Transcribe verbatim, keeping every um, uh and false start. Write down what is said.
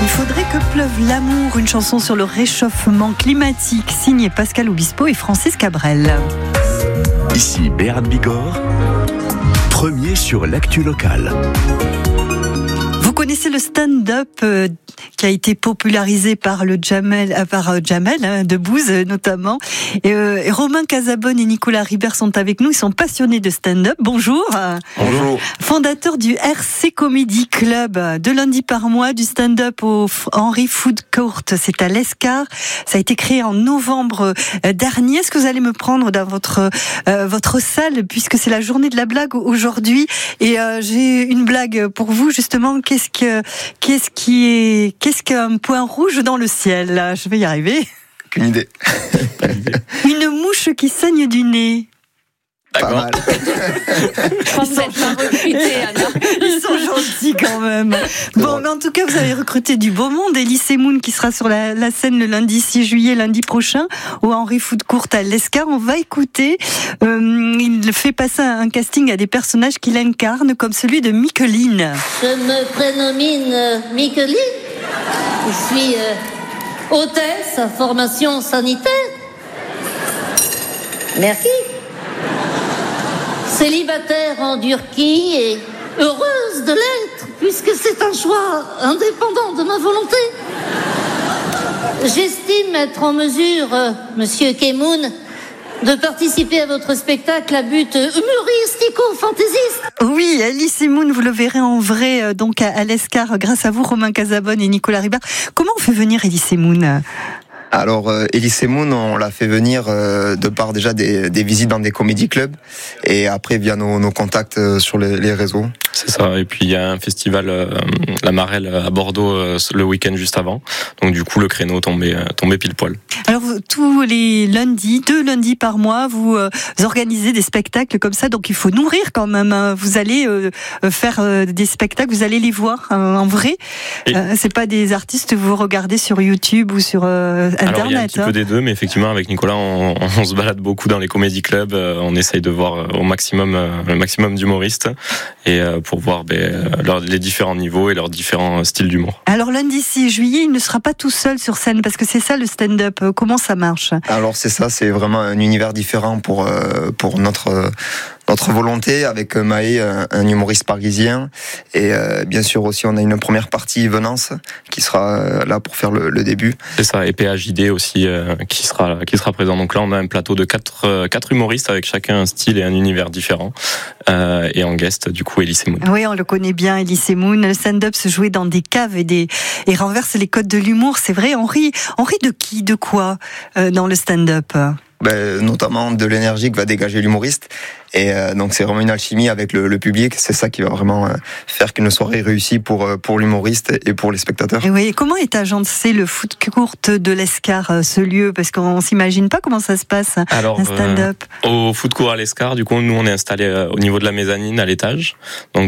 Il faudrait que pleuve l'amour, une chanson sur le réchauffement climatique, signée Pascal Obispo et Francis Cabrel. Ici Béat Bigorre, premier sur l'actu locale. Vous connaissez le stand-up euh, qui a été popularisé par le Jamel, euh, par euh, Jamel hein, Debbouze euh, notamment. Et, euh, et Romain Casabonne et Nicolas Ribert sont avec nous. Ils sont passionnés de stand-up. Bonjour. Bonjour. Fondateur du R C Comedy Club, deux lundis par mois du stand-up au Henry Food Court. C'est à l'Escar. Ça a été créé en novembre dernier. Est-ce que vous allez me prendre dans votre euh, votre salle puisque c'est la journée de la blague aujourd'hui et euh, j'ai une blague pour vous justement. Qu'est-ce que qu'est-ce qui est qu'est-ce qu'un point rouge dans le ciel là? Je vais y arriver. Aucune idée. Une mouche qui saigne du nez. Pas mal. Je pense que vous êtes pas recruté, Anna. Ils sont gentils quand même. Bon, mais en tout cas, vous avez recruté du beau monde. Elie Semoun qui sera sur la, la scène le lundi six juillet, lundi prochain, au Henry Food Court à l'Escar. On va écouter. Euh, il fait passer un casting à des personnages qu'il incarne, comme celui de Micheline. Je me prénomine euh, Micheline. Je suis euh, hôtesse à formation sanitaire. Merci. Célibataire en Turquie et heureuse de l'être, puisque c'est un choix indépendant de ma volonté. J'estime être en mesure, euh, Monsieur Kemoun, de participer à votre spectacle à but humoristico-fantaisiste. Oui, Elie Semoun, vous le verrez en vrai euh, donc à, à l'Escar, grâce à vous, Romain Casabonne et Nicolas Ribert. Comment on fait venir Elie Semoun ? Alors, euh, Elie Semoun, on l'a fait venir euh, de par déjà des, des visites dans des comédie clubs et après via nos, nos contacts euh, sur les, les réseaux. C'est ça. Et puis il y a un festival, euh, la Marelle à Bordeaux euh, le week-end juste avant. Donc du coup le créneau tombait, euh, tombait pile poil. Alors tous les lundis, deux lundis par mois, vous, euh, vous organisez des spectacles comme ça. Donc il faut nourrir quand même. Hein. Vous allez euh, faire euh, des spectacles, vous allez les voir euh, en vrai. Euh, c'est pas des artistes que vous regardez sur YouTube ou sur euh, Internet. Alors il y a un petit hein. peu des deux, mais effectivement avec Nicolas, on, on se balade beaucoup dans les comédie clubs. Euh, on essaye de voir au maximum euh, le maximum d'humoristes et euh, pour voir ben, leur, les différents niveaux et leurs différents styles d'humour. Alors lundi six juillet, il ne sera pas tout seul sur scène parce que c'est ça le stand-up. Comment ça marche ? Alors c'est ça, c'est vraiment un univers différent pour euh, pour notre notre volonté avec Maë, un humoriste parisien, et euh, bien sûr aussi on a une première partie Venance qui sera là pour faire le, le début. C'est ça, et P H J D aussi euh, qui sera qui sera présent. Donc là on a un plateau de quatre euh, quatre humoristes avec chacun un style et un univers différent, euh, et en guest du coup Elie Semoun. Oui, on le connaît bien, Elie Semoun. Le stand-up se jouait dans des caves et des et renverse les codes de l'humour. C'est vrai. On rit, on rit de qui, de quoi euh, dans le stand-up ? Ben, notamment de l'énergie que va dégager l'humoriste. Et euh, donc c'est vraiment une alchimie avec le, le public. C'est ça qui va vraiment euh, faire qu'une soirée réussie pour pour l'humoriste et pour les spectateurs. Et oui, comment est agencé le food court de l'Escar, ce lieu ? Parce qu'on s'imagine pas comment ça se passe. Alors, un stand-up. Euh, au food court à l'Escar, du coup, nous on est installé euh, au niveau de la mezzanine à l'étage. Donc